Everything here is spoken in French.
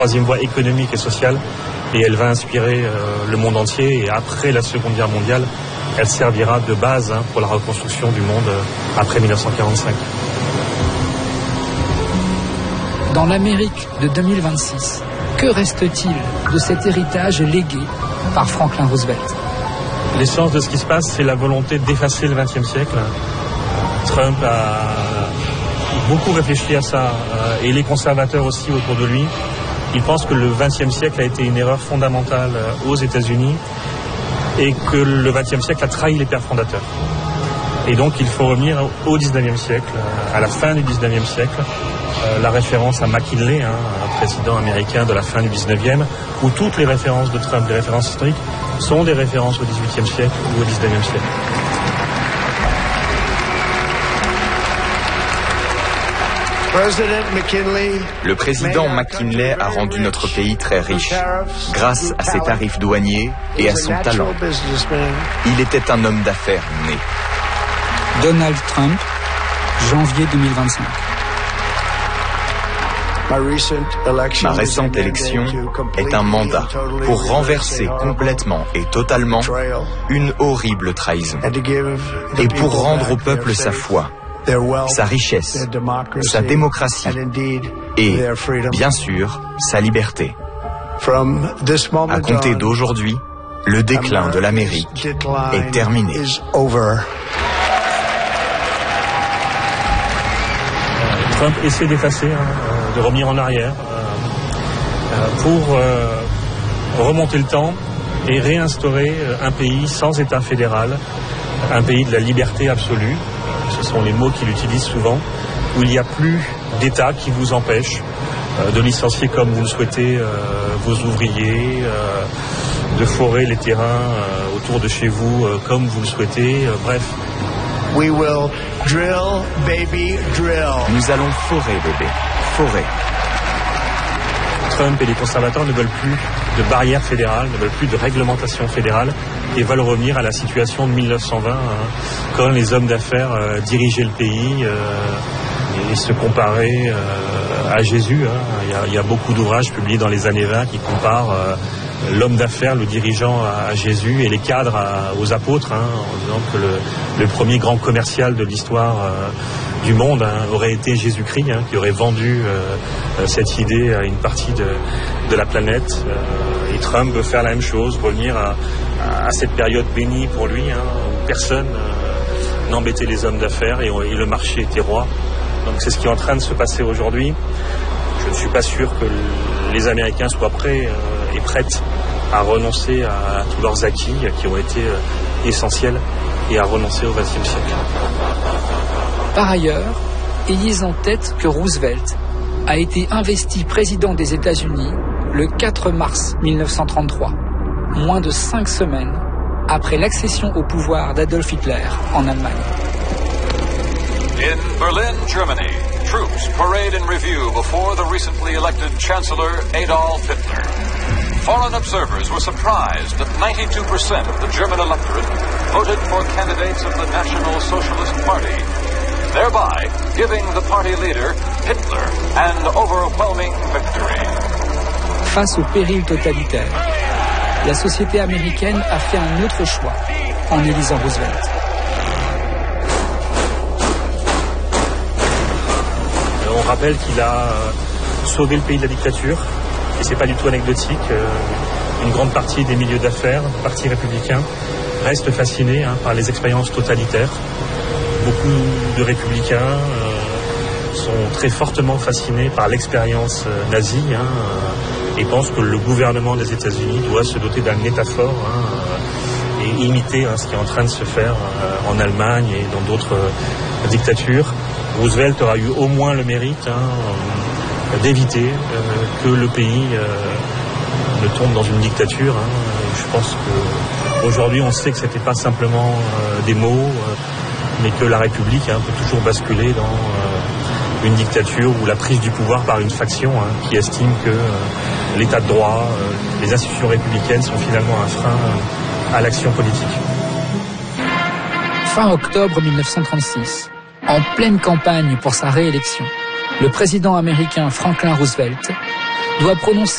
Troisième voie économique et sociale, et elle va inspirer le monde entier. Et après la Seconde Guerre mondiale, elle servira de base pour la reconstruction du monde après 1945. Dans l'Amérique de 2026, que reste-t-il de cet héritage légué par Franklin Roosevelt? L'essence de ce qui se passe, c'est la volonté d'effacer le XXe siècle. Trump a beaucoup réfléchi à ça, et les conservateurs aussi autour de lui. Ils pensent que le XXe siècle a été une erreur fondamentale aux États-Unis et que le XXe siècle a trahi les pères fondateurs. Et donc il faut revenir au XIXe siècle, à la fin du XIXe siècle. La référence à McKinley, un président américain de la fin du XIXe, où toutes les références de Trump, les références historiques, sont des références au XVIIIe siècle ou au XIXe siècle. Le président McKinley a rendu notre pays très riche, grâce à ses tarifs douaniers et à son talent. Il était un homme d'affaires né. Donald Trump, janvier 2025. Ma récente élection est un mandat pour renverser complètement et totalement une horrible trahison et pour rendre au peuple sa foi, sa richesse, sa démocratie et, bien sûr, sa liberté. À compter d'aujourd'hui, le déclin de l'Amérique est terminé. Trump essaie d'effacer, de revenir en arrière pour remonter le temps et réinstaurer un pays sans État fédéral, un pays de la liberté absolue. Ce sont les mots qu'il utilise souvent, où il n'y a plus d'État qui vous empêche de licencier comme vous le souhaitez vos ouvriers, de forer les terrains autour de chez vous comme vous le souhaitez, bref. We will drill, baby, drill. Nous allons forer, bébé, forer. Trump et les conservateurs ne veulent plus de barrières fédérales, ne veulent plus de réglementation fédérale et veulent revenir à la situation de 1920, quand les hommes d'affaires dirigeaient le pays et se comparaient à Jésus. Il y a beaucoup d'ouvrages publiés dans les années 20 qui comparent l'homme d'affaires, le dirigeant à Jésus et les cadres aux apôtres, en disant que le premier grand commercial de l'histoire du monde aurait été Jésus-Christ, qui aurait vendu cette idée à une partie de la planète. Et Trump veut faire la même chose, revenir à cette période bénie pour lui, où personne n'embêtait les hommes d'affaires et le marché était roi. Donc c'est ce qui est en train de se passer aujourd'hui. Je ne suis pas sûr que les Américains soient prêts et prêtes à renoncer à tous leurs acquis qui ont été essentiels et à renoncer au XXe siècle. Par ailleurs, ayez en tête que Roosevelt a été investi président des États-Unis le 4 mars 1933, moins de 5 semaines après l'accession au pouvoir d'Adolf Hitler en Allemagne. In Berlin, Germany, troops parade in review before the recently elected Chancellor Adolf Hitler. Foreign observers were surprised that 92% of the German electorate voted for candidates of the National Socialist Party, thereby giving the party leader, Hitler, an overwhelming victory. Face au péril totalitaire, la société américaine a fait un autre choix en élisant Roosevelt. On rappelle qu'il a sauvé le pays de la dictature, et c'est pas du tout anecdotique. Une grande partie des milieux d'affaires, du Parti républicain, restent fascinés par les expériences totalitaires. Beaucoup de républicains sont très fortement fascinés par l'expérience nazie et pensent que le gouvernement des États-Unis doit se doter d'un État fort et imiter ce qui est en train de se faire en Allemagne et dans d'autres dictatures. Roosevelt aura eu au moins le mérite d'éviter que le pays ne tombe dans une dictature. Je pense qu'aujourd'hui on sait que ce n'était pas simplement des mots, mais que la République peut toujours basculer dans une dictature ou la prise du pouvoir par une faction qui estime que l'état de droit, les institutions républicaines sont finalement un frein à l'action politique. Fin octobre 1936, en pleine campagne pour sa réélection, le président américain Franklin Roosevelt doit prononcer